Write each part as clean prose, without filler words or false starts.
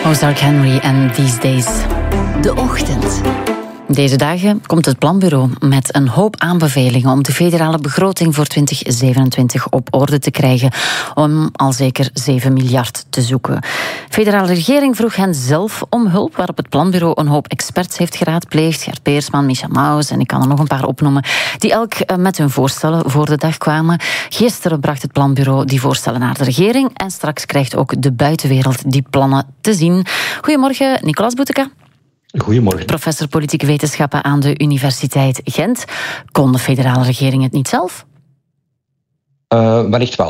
Ozark Henry en These Days. De ochtend. Deze dagen komt het planbureau met een hoop aanbevelingen om de federale begroting voor 2027 op orde te krijgen, om al zeker 7 miljard te zoeken. De federale regering vroeg hen zelf om hulp, waarop het planbureau een hoop experts heeft geraadpleegd. Gert Peersman, Michel Maus en ik kan er nog een paar opnoemen, die elk met hun voorstellen voor de dag kwamen. Gisteren bracht het planbureau die voorstellen naar de regering en straks krijgt ook de buitenwereld die plannen te zien. Goedemorgen, Nicolas Bouteka. Goedemorgen. Professor politieke wetenschappen aan de Universiteit Gent. Kon de federale regering het niet zelf? Wellicht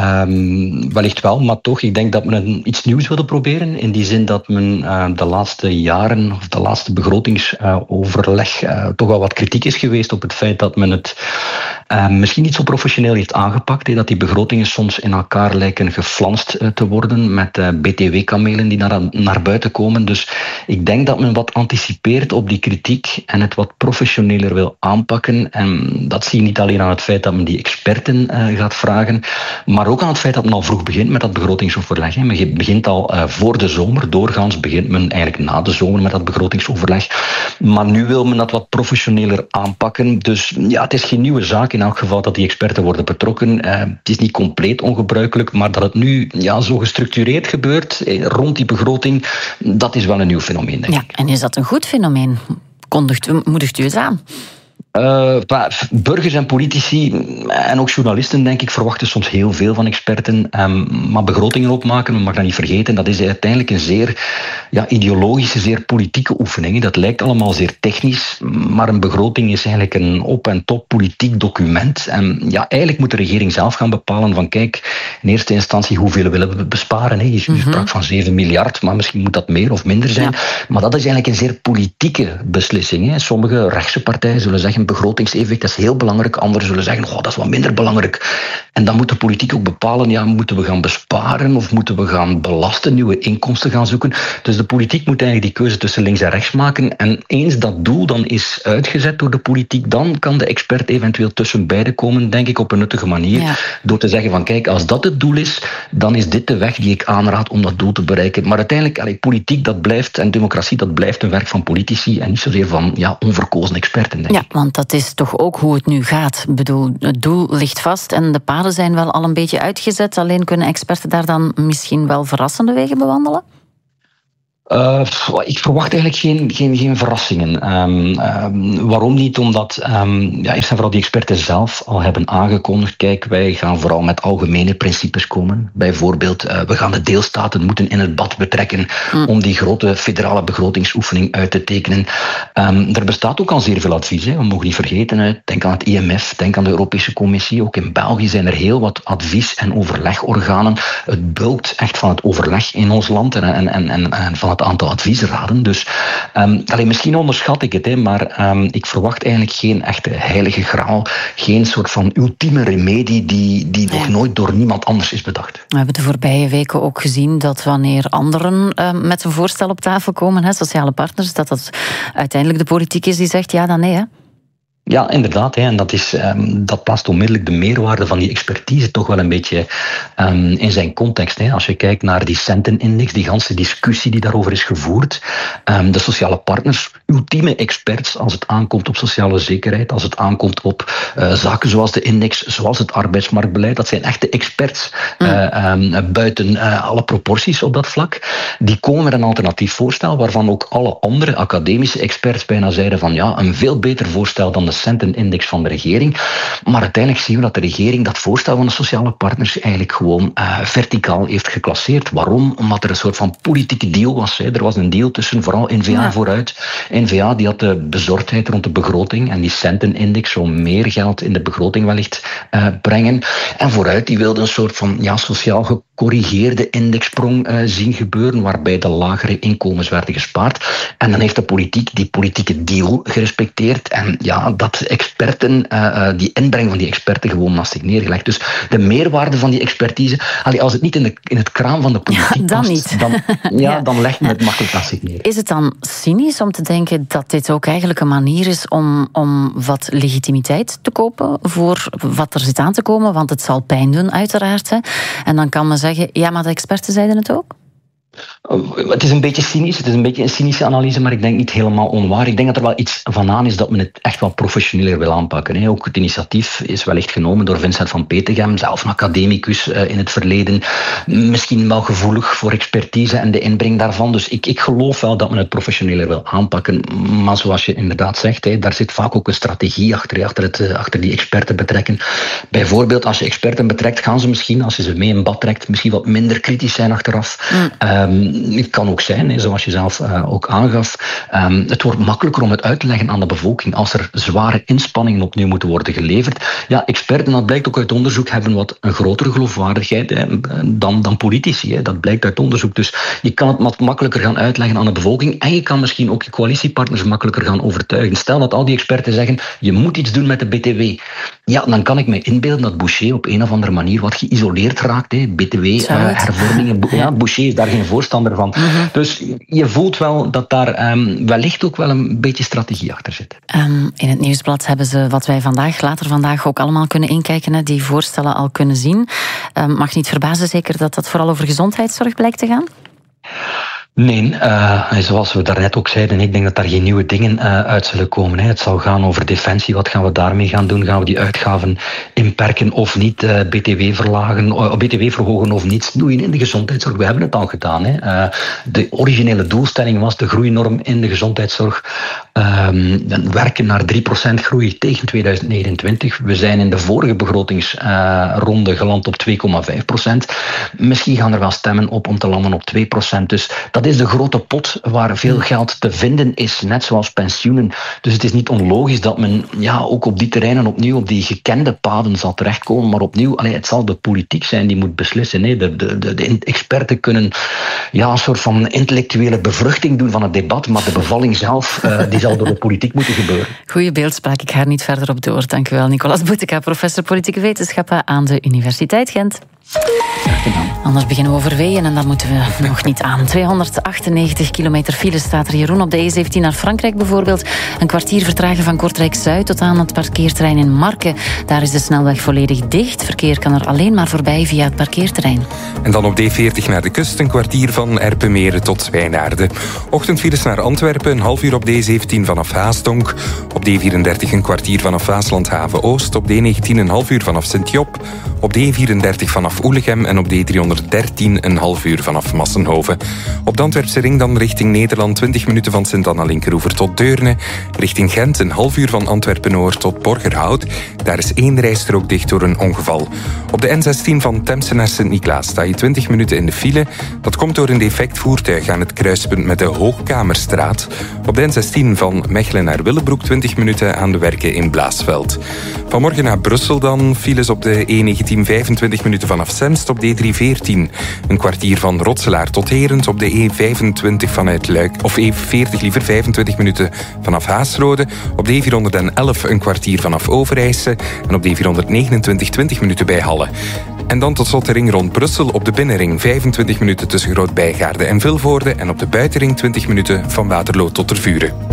wel, maar toch, ik denk dat men iets nieuws wilde proberen. In die zin dat men de laatste jaren, of de laatste begrotingsoverleg, toch wel wat kritiek is geweest op het feit dat men het misschien niet zo professioneel heeft aangepakt. Dat die begrotingen soms in elkaar lijken geflanst te worden met BTW-kamelen die naar buiten komen. Dus ik denk dat men wat anticipeert op die kritiek en het wat professioneler wil aanpakken. En dat zie je niet alleen aan het feit dat men die experten gaat vragen, maar ook aan het feit dat men al vroeg begint met dat begrotingsoverleg. Men begint al voor de zomer, doorgaans begint men eigenlijk na de zomer met dat begrotingsoverleg. Maar nu wil men dat wat professioneler aanpakken. Dus ja, het is geen nieuwe zaak in elk geval dat die experten worden betrokken. Het is niet compleet ongebruikelijk, maar dat het nu zo gestructureerd gebeurt rond die begroting, dat is wel een nieuw fenomeen, denk ik. En is dat een goed fenomeen? Moedigt u het aan? Burgers en politici en ook journalisten, denk ik, verwachten soms heel veel van experten. Maar begrotingen opmaken, we mag dat niet vergeten, dat is uiteindelijk een zeer ideologische, zeer politieke oefening. Dat lijkt allemaal zeer technisch, maar een begroting is eigenlijk een op- en top politiek document. En eigenlijk moet de regering zelf gaan bepalen van kijk, in eerste instantie hoeveel willen we besparen. Je sprak van 7 miljard, maar misschien moet dat meer of minder zijn. Ja. Maar dat is eigenlijk een zeer politieke beslissing. Sommige rechtse partijen zullen zeggen begrotingseffect, dat is heel belangrijk. Anderen zullen zeggen, dat is wat minder belangrijk. En dan moet de politiek ook bepalen, moeten we gaan besparen of moeten we gaan belasten, nieuwe inkomsten gaan zoeken. Dus de politiek moet eigenlijk die keuze tussen links en rechts maken. En eens dat doel dan is uitgezet door de politiek, dan kan de expert eventueel tussen beiden komen, denk ik, op een nuttige manier. Ja. Door te zeggen van, kijk, als dat het doel is, dan is dit de weg die ik aanraad om dat doel te bereiken. Maar uiteindelijk, politiek, dat blijft, en democratie, dat blijft een werk van politici en niet zozeer van onverkozen experten, denk ik. Want dat is toch ook hoe het nu gaat. Ik bedoel, het doel ligt vast en de paden zijn wel al een beetje uitgezet. Alleen kunnen experten daar dan misschien wel verrassende wegen bewandelen? Ik verwacht eigenlijk geen verrassingen. Waarom niet? Omdat eerst en vooral die experten zelf al hebben aangekondigd, kijk, wij gaan vooral met algemene principes komen. Bijvoorbeeld, we gaan de deelstaten moeten in het bad betrekken om die grote federale begrotingsoefening uit te tekenen. Er bestaat ook al zeer veel advies. We mogen niet vergeten, denk aan het IMF, denk aan de Europese Commissie. Ook in België zijn er heel wat advies- en overlegorganen. Het bulkt echt van het overleg in ons land en van het aantal adviesraden. Dus misschien onderschat ik het, maar ik verwacht eigenlijk geen echte heilige graal, geen soort van ultieme remedie die nog nooit door niemand anders is bedacht. We hebben de voorbije weken ook gezien dat wanneer anderen met een voorstel op tafel komen, sociale partners, dat uiteindelijk de politiek is die zegt ja dan nee, hè? Ja, inderdaad. En dat plaatst onmiddellijk de meerwaarde van die expertise toch wel een beetje in zijn context. Als je kijkt naar die Centenindex, die ganse discussie die daarover is gevoerd. De sociale partners, ultieme experts als het aankomt op sociale zekerheid, als het aankomt op zaken zoals de index, zoals het arbeidsmarktbeleid. Dat zijn echte experts buiten alle proporties op dat vlak. Die komen met een alternatief voorstel waarvan ook alle andere academische experts bijna zeiden van een veel beter voorstel dan de Centenindex van de regering. Maar uiteindelijk zien we dat de regering dat voorstel van de sociale partners eigenlijk gewoon verticaal heeft geclasseerd. Waarom? Omdat er een soort van politieke deal was. Er was een deal tussen vooral N-VA vooruit. N-VA die had de bezorgdheid rond de begroting en die Centenindex zou meer geld in de begroting wellicht brengen. En vooruit die wilde een soort van sociaal gecorrigeerde indexsprong zien gebeuren, waarbij de lagere inkomens werden gespaard. En dan heeft de politiek die politieke deal gerespecteerd en dat experten, die inbreng van die experten gewoon naast zich neergelegd. Dus de meerwaarde van die expertise, als het niet in het kraam van de politiek dan past, niet. Dan legt men het makkelijk naast zich neer. Is het dan cynisch om te denken dat dit ook eigenlijk een manier is om wat legitimiteit te kopen voor wat er zit aan te komen? Want het zal pijn doen, uiteraard. Hè? En dan kan men zeggen, maar de experten zeiden het ook? Het is een beetje cynisch, het is een beetje een cynische analyse, maar ik denk niet helemaal onwaar. Ik denk dat er wel iets van aan is dat men het echt wel professioneler wil aanpakken. Ook het initiatief is wellicht genomen door Vincent van Petegem, zelf een academicus in het verleden. Misschien wel gevoelig voor expertise en de inbreng daarvan. Dus ik geloof wel dat men het professioneler wil aanpakken. Maar zoals je inderdaad zegt, daar zit vaak ook een strategie achter die experten betrekken. Bijvoorbeeld, als je experten betrekt, gaan ze misschien, als je ze mee in bad trekt, misschien wat minder kritisch zijn achteraf. Het kan ook zijn, zoals je zelf ook aangaf, het wordt makkelijker om het uit te leggen aan de bevolking als er zware inspanningen opnieuw moeten worden geleverd. Ja, experten, dat blijkt ook uit onderzoek, hebben wat een grotere geloofwaardigheid dan politici. Dat blijkt uit onderzoek. Dus je kan het wat makkelijker gaan uitleggen aan de bevolking en je kan misschien ook je coalitiepartners makkelijker gaan overtuigen. Stel dat al die experten zeggen, je moet iets doen met de BTW. Ja, dan kan ik me inbeelden dat Boucher op een of andere manier wat geïsoleerd raakt. BTW-hervormingen. Boucher is daar geen voorstander van. Dus je voelt wel dat daar wellicht ook wel een beetje strategie achter zit. In het Nieuwsblad hebben ze wat wij later vandaag ook allemaal kunnen inkijken, die voorstellen al kunnen zien. Mag niet verbazen zeker dat dat vooral over gezondheidszorg blijkt te gaan? Nee, zoals we daarnet ook zeiden, ik denk dat daar geen nieuwe dingen uit zullen komen. Het zal gaan over defensie. Wat gaan we daarmee gaan doen? Gaan we die uitgaven inperken of niet? BTW verhogen of niet? Snoeien in de gezondheidszorg. We hebben het al gedaan. De originele doelstelling was de groeinorm in de gezondheidszorg. Werken naar 3% groei tegen 2029. We zijn in de vorige begrotingsronde geland op 2,5%. Misschien gaan er wel stemmen op om te landen op 2%. Dus dat is de grote pot waar veel geld te vinden is, net zoals pensioenen. Dus het is niet onlogisch dat men ook op die terreinen opnieuw op die gekende paden zal terechtkomen. Maar opnieuw, het zal de politiek zijn die moet beslissen. De experten kunnen een soort van intellectuele bevruchting doen van het debat, maar de bevalling zelf die zal door de politiek moeten gebeuren. Goeie beeldspraak, ik ga er niet verder op door. Dank u wel, Nicolas Bouteka, professor politieke wetenschappen aan de Universiteit Gent. Anders beginnen we over weeën en dat moeten we nog niet aan. 298 kilometer file staat er, Jeroen, op de E17 naar Frankrijk bijvoorbeeld. Een kwartier vertragen van Kortrijk-Zuid tot aan het parkeerterrein in Marken. Daar is de snelweg volledig dicht. Verkeer kan er alleen maar voorbij via het parkeerterrein. En dan op D40 naar de kust, een kwartier van Erpenmeren tot Zwijnaarden. Ochtendfiles naar Antwerpen, een half uur op D17 vanaf Haasdonk. Op D34 een kwartier vanaf Waaslandhaven-Oost. Op D19 een half uur vanaf Sint-Job. Op D34 vanaf Oelegem en op D313 een half uur vanaf Massenhoven. Op de Antwerpse ring dan richting Nederland 20 minuten van Sint-Anna-Linkeroever tot Deurne. Richting Gent een half uur van Antwerpen-Noord tot Borgerhout. Daar is 1 rijstrook dicht door een ongeval. Op de N16 van Temse naar Sint-Niklaas sta je 20 minuten in de file. Dat komt door een defect voertuig aan het kruispunt met de Hoogkamerstraat. Op de N16 van Mechelen naar Willebroek 20 minuten aan de werken in Blaasveld. Vanmorgen naar Brussel dan files op de E19 25 minuten vanaf Semst op D314. Een kwartier van Rotselaar tot Herent op de E25 vanuit Luik. Of E40 liever, 25 minuten vanaf Haasrode. Op de E411 een kwartier vanaf Overijse. En op de E429 20 minuten bij Halle. En dan tot slot de ring rond Brussel op de binnenring. 25 minuten tussen Groot-Bijgaarde en Vilvoorde. En op de buitenring 20 minuten van Waterloo tot Tervuren.